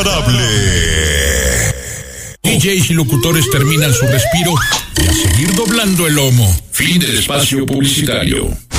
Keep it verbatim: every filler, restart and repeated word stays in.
imparable. D Js y locutores terminan su respiro y a seguir doblando el lomo. Fin del espacio publicitario.